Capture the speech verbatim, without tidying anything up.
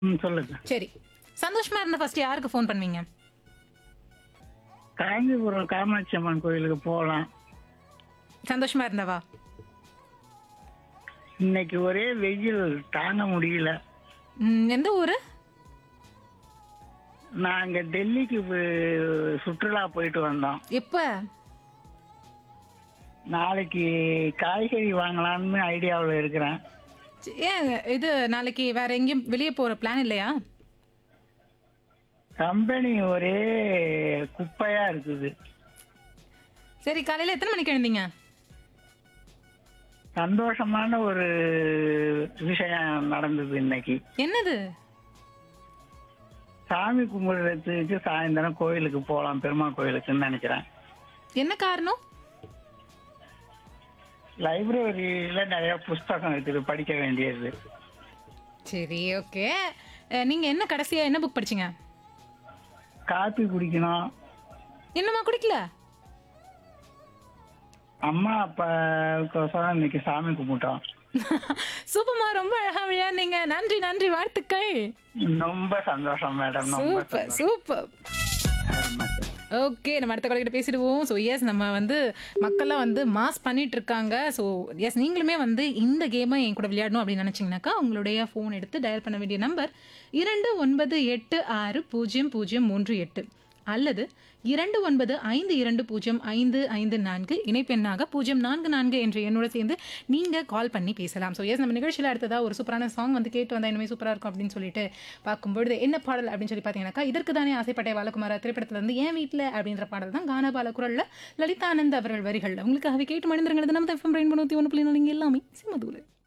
ம். சொல்லுங்க. சரி. சந்தோஷமா இருந்தா ஃபர்ஸ்ட் யாருக்கு ஃபோன் பண்ணுவீங்க? காஞ்சிபுரம் காமாட்சி அம்மன் கோயிலுக்கு போலாம். சந்தோஷமா இருந்தாவா? இன்னைக்கு ஒரே வெயில் தாங்க முடியல. ம். எந்த ஊரு? நாங்க டெல்லிக்கு வு- சுற்றுலா போயிட்டு வந்தோம். எப்ப? நாளைக்கு காய்கறி வாங்கலாம்னு ஐடியாவில் இருக்கிறேன். சி- ஏன் இது நாளைக்கு வேற எங்கேயும் வெளியே போற பிளான் இல்லையா? கம்பெனி ஒரே குப்பையா இருக்குது. சரி, காலையில எத்தனை மணிக்கு எழுந்தீங்க? சந்தோஷமான ஒரு விஷயம் நடந்தது இன்னைக்கு. என்னது? சாமி கும்பிடுறதுக்கு சாயந்தரம் கோயிலுக்கு போகலாம், பெருமாள் கோயிலுக்குன்னு நினைக்கிறேன். என்ன காரணம்? லைப்ரரியில நிறைய புஸ்தகம் இருக்குது, படிக்க வேண்டியது. சரி, ஓகே. நீங்க என்ன கடைசியா என்ன புக் படிச்சீங்க? காப்பி குடிக்கணும். என்னம்மா குடிக்கல? அம்மா அப்பாவுக்கோசரம் இன்னைக்கு சாமி கும்பிட்டோம். சூப்பர்மா, ரொம்ப அழகா விளையாடுனீங்க. நன்றி நன்றி, வாழ்த்துக்கள். ரொம்ப சந்தோஷம் மேடம். ரொம்ப சூப்பர் சந்தோஷம். சூப்பர். ஆமா சார். ஓகே, நம்ம அடுத்த கொலைகிட்ட பேசிடுவோம். ஸோ எஸ், நம்ம வந்து மக்கள்லாம் வந்து மாஸ் பண்ணிட்டு இருக்காங்க. ஸோ எஸ், நீங்களுமே வந்து இந்த கேமை என் கூட விளையாடணும் அப்படின்னு நினச்சிங்கனாக்கா உங்களுடைய ஃபோன் எடுத்து டயல் பண்ண வேண்டிய நம்பர் இரண்டு ஒன்பது எட்டு ஆறு பூஜ்ஜியம் பூஜ்ஜியம் மூன்று எட்டு அல்லது இரண்டு ஒன்பது ஐந்து இரண்டு பூஜ்ஜியம் ஐந்து ஐந்து நான்கு இணைப்பெண்ணாக பூஜ்ஜியம் நான்கு நான்கு என்ற எண்ணோட சேர்ந்து நீங்கள் கால் பண்ணி பேசலாம். ஸோ எஸ், நம்ம நிகழ்ச்சியில் அடுத்ததாக ஒரு சூப்பரான சாங் வந்து கேட்டு வந்தால் இனிமேல் சூப்பராக இருக்கும் அப்படின்னு சொல்லிட்டு பார்க்கும்பொழுது என்ன பாடல் அப்படின்னு சொல்லி பார்த்தீங்கன்னாக்கா, இதற்கு தானே ஆசைப்பட்ட பாலகுமார திரைப்படத்தில் வந்து என் வீட்டில் அப்படின்ற பாடல் தான் கானா பால குரலில் லலிதானந்த் அவர்கள் வரிகளில் உங்களுக்காகவே கேட்டு மணிந்திருங்கிறது நம்ம எஃப்எம் ரெயின்போ நூற்றி ஒன்று புள்ளி நாலு இங்கே எல்லாமே சிம்மதூர்.